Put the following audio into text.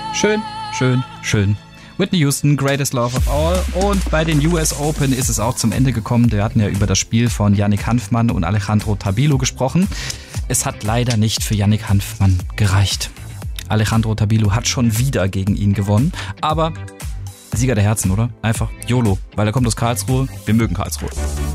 Schön, schön, schön. Whitney Houston, Greatest Love of All. Und bei den US Open ist es auch zum Ende gekommen. Wir hatten ja über das Spiel von Yannick Hanfmann und Alejandro Tabilo gesprochen. Es hat leider nicht für Yannick Hanfmann gereicht. Alejandro Tabilo hat schon wieder gegen ihn gewonnen. Aber Sieger der Herzen, oder? Einfach YOLO, weil er kommt aus Karlsruhe. Wir mögen Karlsruhe.